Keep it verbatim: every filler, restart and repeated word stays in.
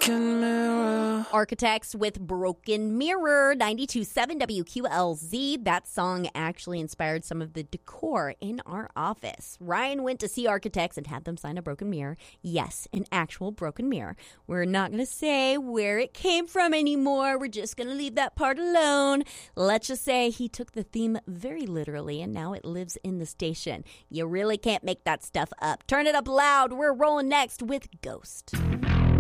broken mirror. Architects with Broken Mirror, ninety-two point seven W Q L Z. That song actually inspired some of the decor in our office. Ryan went to see Architects and had them sign a broken mirror. Yes, an actual broken mirror. We're not going to say where it came from anymore. We're just going to leave that part alone. Let's just say he took the theme very literally, and now it lives in the station. You really can't make that stuff up. Turn it up loud. We're rolling next with Ghost.